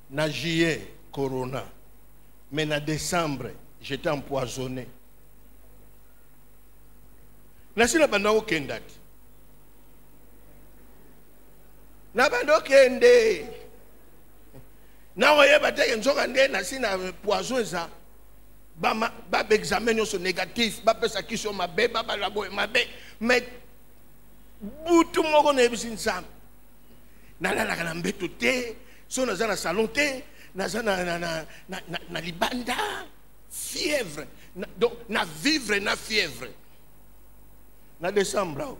Na juillet, corona. Mais en décembre, j'étais empoisonné. Nasi na bandao kendati. Na bandao kende. Na oye bateke nzoka nde nasi na poison ça. Ba examen sur négatif, ba pesa kisho mabe, ba labo mabe. Mais butu moko na ebisi nsam. Na la na mbeto te, so na za na salon te, na za na libanda, fièvre. Donc na vivre na fièvre. Na décembre.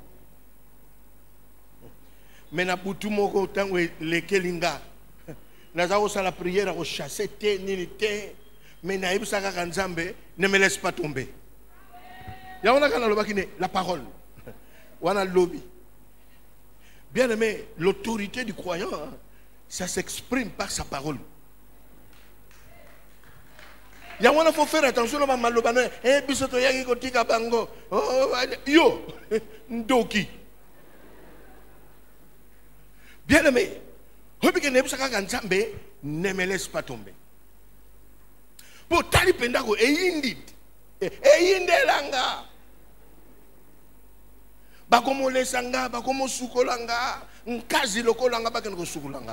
Mais na butu moko tango lekelinga. Na za osala prière au chasser te nini te. Mais naïbsaka kanzambe ne me laisse pas tomber. Ya on a kana lobakine la parole. Wana lobby. Bien aimé, l'autorité du croyant, ça s'exprime par sa parole. Ya wana faut faire attention à malobana. Bisoto yaki kotika bango. Yo ndoki. Bien aimé, hobike naïbsaka kanzambe ne me laisse pas tomber. Pour tali pendako eyindit eyindelanga bakomo lesanga bakomo sukolanga nkazi lokolanga bakeno sukolanga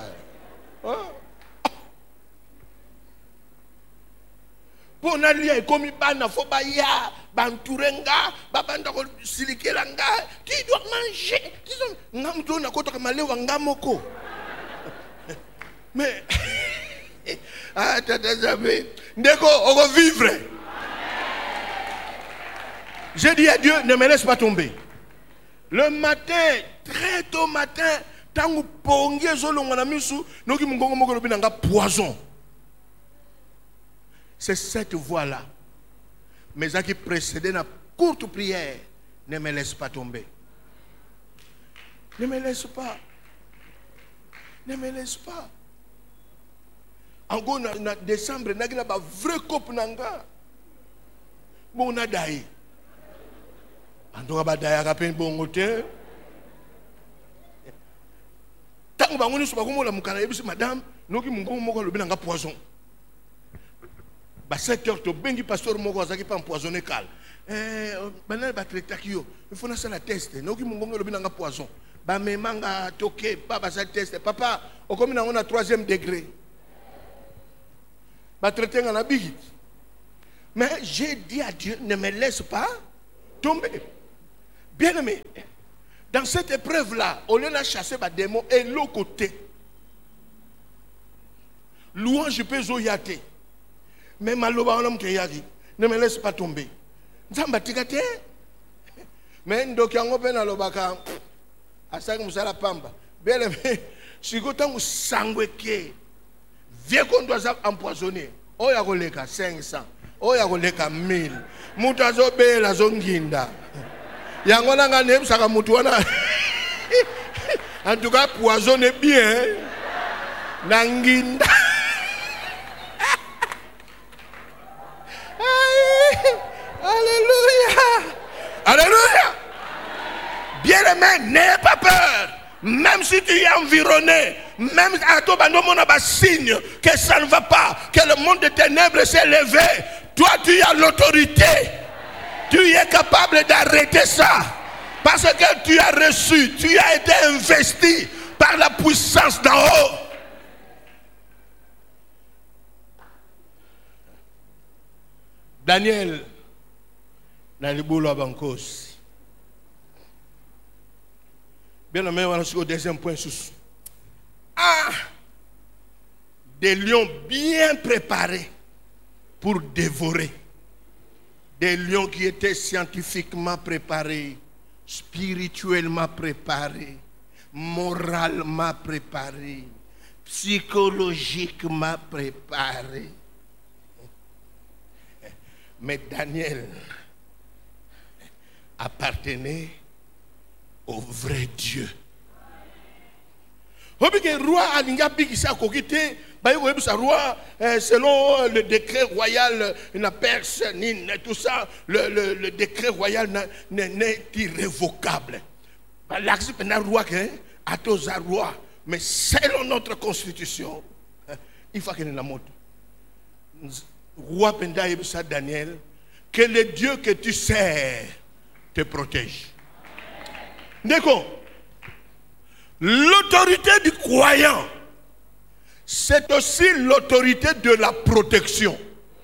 pour nalia ekomi bana fo baya banturenga babanda ko silikelanga qui doit manger ngamto na kota kamalewa ngamoko mais ah, tata Zabé, Ndeko, on va vivre. J'ai dit à Dieu, ne me laisse pas tomber. Le matin, très tôt matin, tangu pongie zolo nganamisu, noki mungongo moko lobi nanga poison. C'est cette voie-là. Mais ça qui précédait la courte prière, ne me laisse pas tomber. Ne me laisse pas. Ne me laisse pas. En décembre, il y a un vrai couple. Bon, on a daï. On a daï à un bon hôtel. Tant que on est sur la mukana, madame, nous qui nous avons poison. 7 heures, bengi pasteur moko qui pas empoisonné cal. Banal ba traiter kio. Il faut faire la test. Nous qui nous avons poison. Ba memanga toqué, pas ba test. Papa, on comme on a 3e degré. Mais j'ai dit à Dieu, ne me laisse pas tomber. Bien aimé, dans cette épreuve-là, on a chassé les démons et l'autre côté. Louange peut zoyate. Mais maloba on ne me laisse pas tomber. Mais ndokiango pe na lobaka asaki musala pamba. Bien aimé, si gotangu sangweke. Viens qu'on doit empoisonner. Oh, ya koleka 500. Oh, ya koleka 1000. Mutazo be la zonginda. Yangona nga nem saka mutu wana. En tout cas, poisonner bien. Nanginda. Alléluia. Alléluia. Bien-aimé, n'aie pas peur. Même si tu es environné, même à toi, on a un signe que ça ne va pas, que le monde des ténèbres s'est levé. Toi, tu as l'autorité. Tu es capable d'arrêter ça. Parce que tu as reçu, tu as été investi par la puissance d'en haut. Daniel, dans le boulot à Bankos. Bien, on va au deuxième point. Ah, des lions bien préparés pour dévorer. Des lions qui étaient scientifiquement préparés, spirituellement préparés, moralement préparés, psychologiquement préparés. Mais Daniel appartenait au vrai Dieu. Roi Alinga Bigisa Kokite, roi, selon le décret royal, la Perse, tout ça, le décret royal n'est irrévocable. L'axe est un roi, roi, mais selon notre constitution, il faut qu'il y ait la moto. Roi Penda Yebsa Daniel, que le Dieu que tu sers te protège. D'accord. L'autorité du croyant, c'est aussi l'autorité de la protection.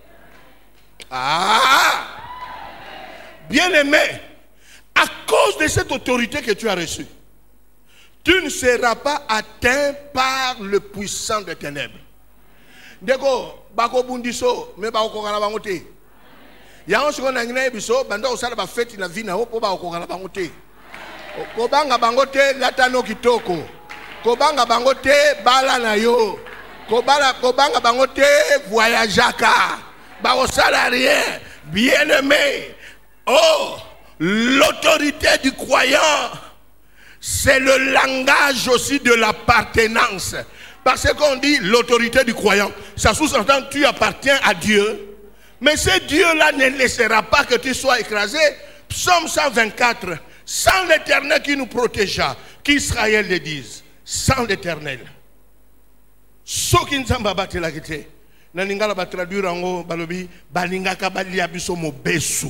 Ah! Bien-aimé, à cause de cette autorité que tu as reçue, tu ne seras pas atteint par le puissant des ténèbres. D'accord. Bako bundiso, mais bako kokala bangote. Ya on se kona ngina biso, banda osala ba fête na vie na o po ba kokala bangote. Kobanga bangote latano kitoko. Kobanga bangote bala na yo. Kobanga bangote voyageaka. Ba osala rien. Bien-aimé. Oh, l'autorité du croyant, c'est le langage aussi de l'appartenance. Parce qu'on dit l'autorité du croyant, ça sous-entend que tu appartiens à Dieu. Mais ce Dieu-là ne laissera pas que tu sois écrasé. Psaume 124, sans l'Éternel qui nous protégea, qu'Israël le dise, sans l'Éternel. Ce qui nous a battu la guité, naningala ba traduire en balobi, balingaka balia biso mo besu.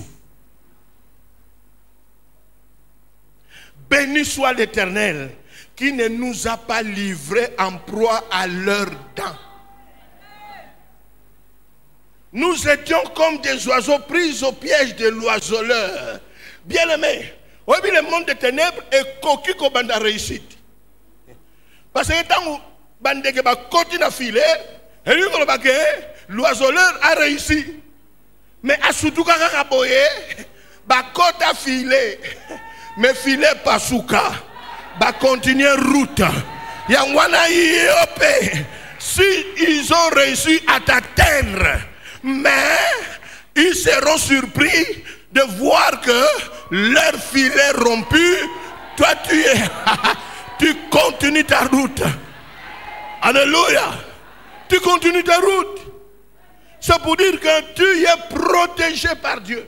Béni soit l'Éternel qui ne nous a pas livrés en proie à leurs dents. Nous étions comme des oiseaux pris au piège de l'oiseleur. Bien-aimé, oui, le monde des ténèbres est coquille comme bande réussite. Parce que tant que bande continue à filer, l'oiseleur a réussi. Mais à surtout quand il a boyé, côte a filé, mais filet pas souka. Va continuer route. Si ils ont réussi à t'atteindre, mais ils seront surpris de voir que leur filet rompu, toi tu continues ta route. Alléluia. Tu continues ta route. C'est pour dire que tu es protégé par Dieu.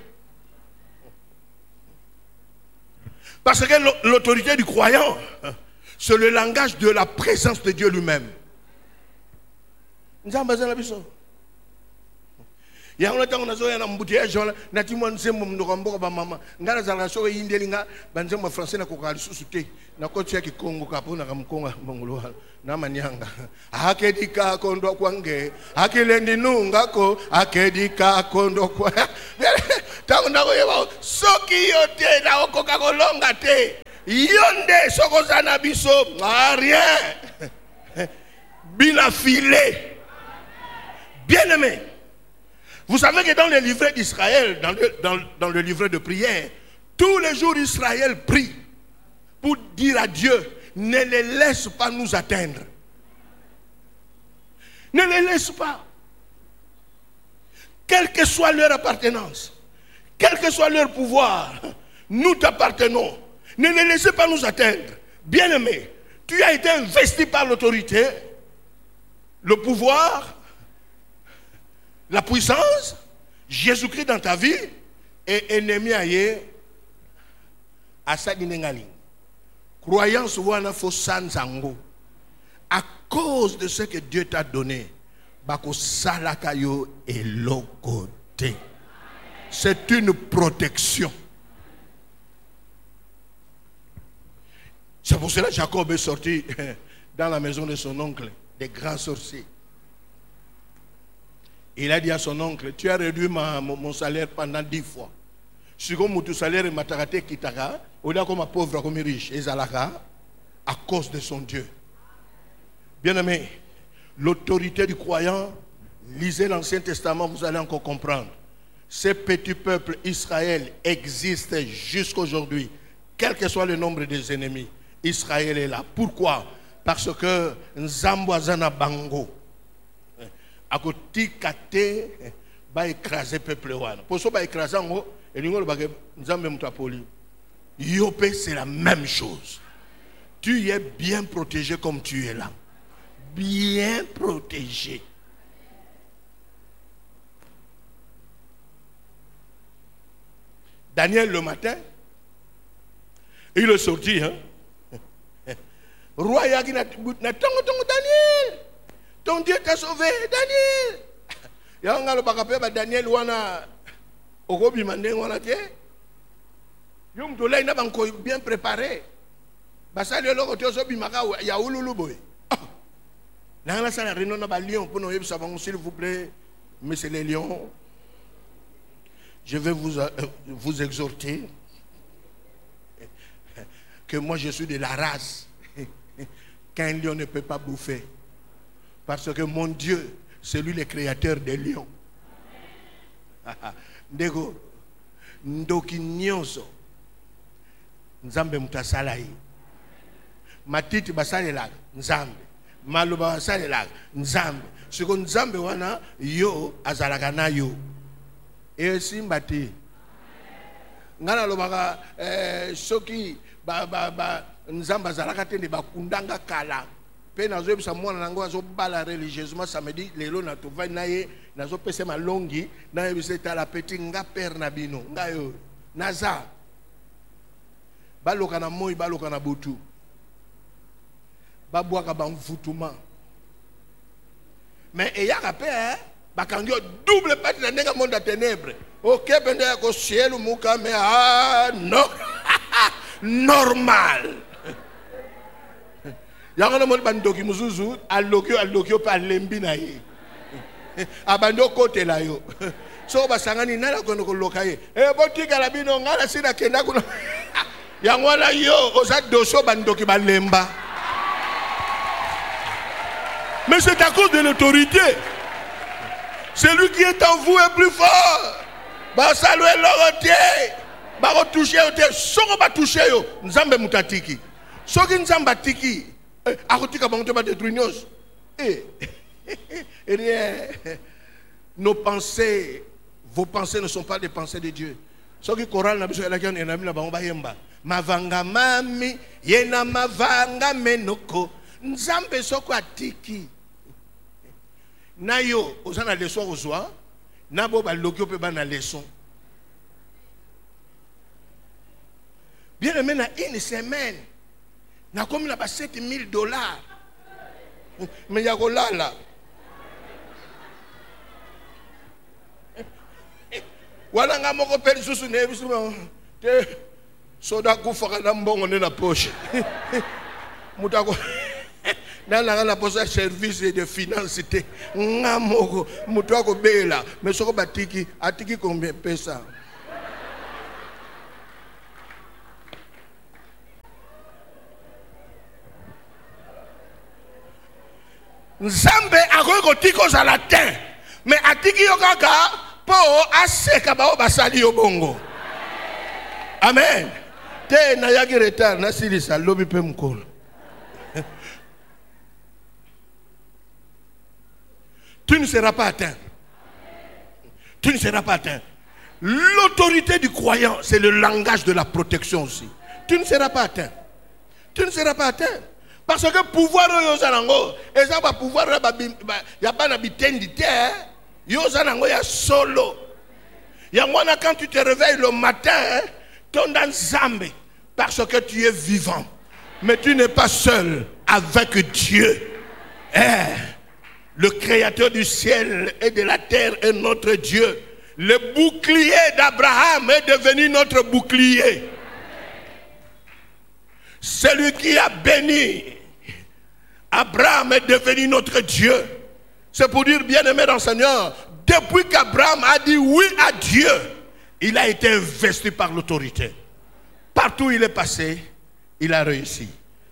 Parce que l'autorité du croyant, c'est le langage de la présence de Dieu lui-même. Nous avons besoin de ça. Il y a un temps où nous avons un embouteillage, nous avons un maman. Nous avons un show indélinga, nous avons un français qui a suscité. Nous avons un Congo, nous avons un Congo, namanyanga akedika kondo kwange akelendi nungako akedika kondo kwa tangu ndako yeba soki yote na okoka kolonga te yonde sokozana biso rien bina filé. Bien-aimé, vous savez que dans le livret d'Israël, dans le livret de prière, tous les jours Israël prie pour dire à Dieu: ne les laisse pas nous atteindre. Ne les laisse pas. Quelle que soit leur appartenance, quel que soit leur pouvoir, nous t'appartenons. Ne les laissez pas nous atteindre. Bien-aimé, tu as été investi par l'autorité, le pouvoir, la puissance, Jésus-Christ dans ta vie, et ennemi aye à sa dinengali. Croyance wana fo sanzango. À cause de ce que Dieu t'a donné, bako salakayo et lokote. C'est une protection. C'est pour cela que Jacob est sorti dans la maison de son oncle, des grands sorciers. Il a dit à son oncle: tu as réduit mon salaire pendant 10 fois. Si comme mon salaire est matarate kitaka, on a comme un pauvre comme riche, et zalaka, à cause de son Dieu. Bien-aimé, l'autorité du croyant, lisez l'Ancien Testament, vous allez encore comprendre. Ce petit peuple Israël existe jusqu'aujourd'hui, quel que soit le nombre des ennemis. Israël est là. Pourquoi? Parce que Nzambouazana Bango, à côté kate, va écraser le peuple. Pour ça, va écraser en haut, et nous allons Yopé, c'est la même chose. Tu es bien protégé comme tu es là. Bien protégé. Daniel le matin, il est sorti, hein. Roi Yagi n'a Daniel. Tu ton Dieu t'a sauvé, Daniel. Yanga le bakape Daniel wana okobi mandeng wana te. Yom to lai na banko bien préparé. Basali loko te ozobi maka ya ululu boy. Nanga sala réunion na ba lion pour nous yebisa bango s'il vous plaît, messieurs les lions. Je vais vous exhorter que moi je suis de la race qu'un lion ne peut pas bouffer. Parce que mon Dieu, c'est lui le créateur des lions. Ndego, ndoki nyonso, nzambe mutasalai. Matiti basalela, nzambe. Maluba basalela, nzambe. Siko nzambe wana, yo azalaka na yo. Et simbati. Ngana lobaka soki nzamba azalaka te ne bakundanga kala. Pe nazo bisa mwana nango azo bala religieusement samedi lelo na tovai na ye nazo pese malongi na yebise tala petit nga père na bino nga yo naza baloka na moi baloka na butu babwaka bamfutuma mais eyaka pe bakangi double partie na ndenga monde à ténèbres OK bende ko ciel muka mais non normal. Yangana mo bandoki muzuzu alokyo pa lembi na ye. Abando kote la yo. So basangani nala kono ko lokaye. Botika la bino ngala sina kenda kuno. Yangwana yo oza doso bandoki balemba. Mais c'est à cause de l'autorité. Celui qui est en vous est plus fort. Ba saluer l'autorité. Ba ko toucher autorité. Soko ba toucher yo. Nzambe mutatiki. Soki nzamba tiki. Nos pensées, vos pensées ne sont pas des pensées de Dieu. Ce qui choral na biso la kian enami na bango bayemba. Mavanga mami yena mavanga menoko nzambe soko atiki. Na yo ozana leçon ozwa na bo ba lokyo pe ba na leçon. Bien aimé na une semaine. Na komi na ba $7,000. Mais ya kolala. Wala nga moko peli susu ne bisu te soda kufa na mbongo ne na poche. Mutako na la poche service de finance te nga moko mutako bela mais soko batiki atiki combien pesa. Nzambe akoki tiko za latin mais atiki yo kaka po aseka ba basali yo bongo. Amen. Te na yaki retard na silisa lobi pe mkono. Tu ne seras pas atteint. Tu ne seras pas atteint. L'autorité du croyant, c'est le langage de la protection aussi. Tu ne seras pas atteint. Tu ne seras pas atteint. Parce que pouvoir yosanango, et ça va pouvoir ya bana bitendi te, yosanango ya solo. Ya mwana quand tu te réveilles le matin, ton dans Zambé, parce que tu es vivant. Mais tu n'es pas seul avec Dieu. Le créateur du ciel et de la terre est notre Dieu. Le bouclier d'Abraham est devenu notre bouclier. Celui qui a béni Abraham est devenu notre Dieu. C'est pour dire, bien-aimé dans le Seigneur, depuis qu'Abraham a dit oui à Dieu, il a été investi par l'autorité. Partout où il est passé, il a réussi.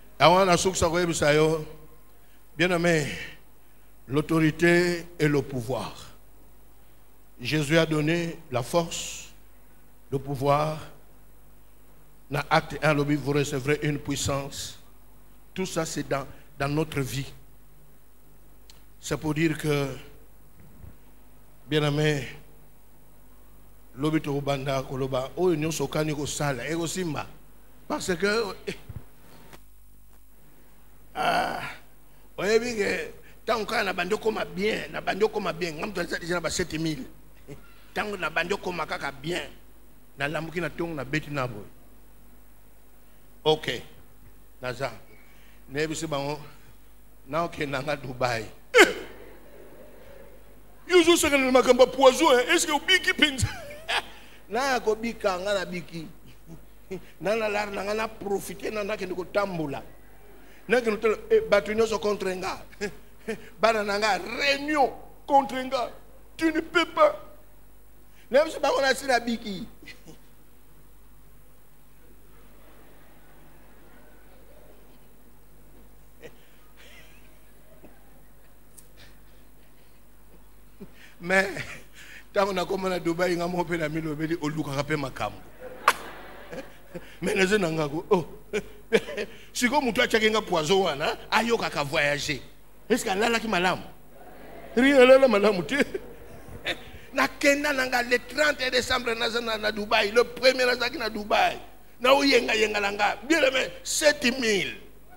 Bien-aimé, l'autorité et le pouvoir. Jésus a donné la force, le pouvoir. Dans Acte 1, vous recevrez une puissance. Tout ça, c'est dans notre vie. C'est pour dire que, bien aimé, l'obito banda koloba, oh union sokani ko sala, ego simba, parce que oyebi que tant que na bando koma bien, ngam to déjà ba 7,000. Tant na bando koma kaka bien, na lamuki na tong na beti na boy. Ok, naza. Nebi se bango, na ok nanga Dubai. Yuzu se kana makamba poison est-ce que biki penza na ko bika ngana biki nana lar na profiter na ke ndiko tambola na ke no batu nyoso contre nga bana nanga réunion contre nga tu ne peux pas même si ba on a sina biki mais tant on a commencé à Dubaï, on a monté la mille obédi au Luka rapé ma cam. Mais les gens n'ont oh, si comme toi tu as un poison, hein, ayo kaka voyager. Est-ce qu'elle a là qui malam? Rien là malam tu. Na Kenya nanga le 30 décembre na Dubaï, le premier na Dubaï. Na où yenga langa, bien mais 7000.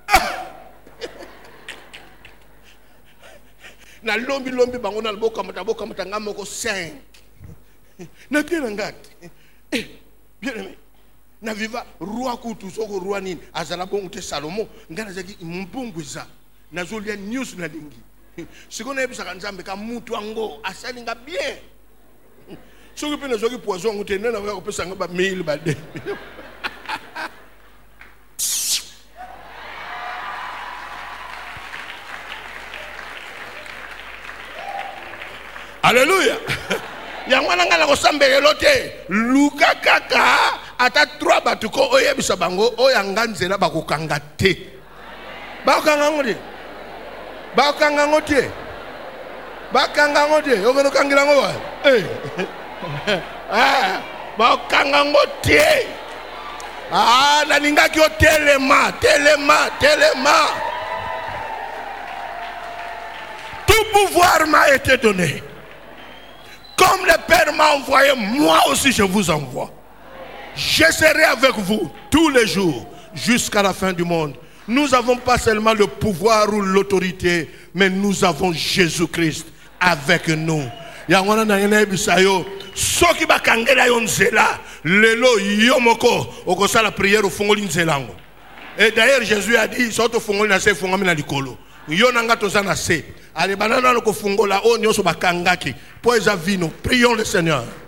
Na lombi bango na boka mata ngamoko 5 na tena ngati bien aimé na viva roi kutu soko roi nini azala bongo te Salomo ngana zaki mpungwiza na zolia news na lingi sikona ebisa kanzambe ka mutu ango asalinga bien soki pena zoki poison ngote nana ko pesa ngaba 1000 ba de. Alléluia. Yangwana ngala ko sambele lote luka kaka ata 3 batuko oyebisa bango oyanga nzela bakokanga te. Bakanga ngode. Bakanga ngode. Bakanga ngode. Yogono kangira ngo. Ah, bakanga ngode. Ah, na ninga ki telema. Tout pouvoir m'a été donné. Comme le Père m'a envoyé, moi aussi je vous envoie. Je serai avec vous tous les jours jusqu'à la fin du monde. Nous n'avons pas seulement le pouvoir ou l'autorité, mais nous avons Jésus-Christ avec nous. Yangwana na ngene bisayo soki bakangela yo nzela lelo yomoko okosa la prière au fongoli nzelango. Et d'ailleurs Jésus a dit soto fongoli na se fongami na likolo. Yo nanga tozana se. Allez banana ko fongola o nyoso bakangaki. Poeza vino. Prions le Seigneur.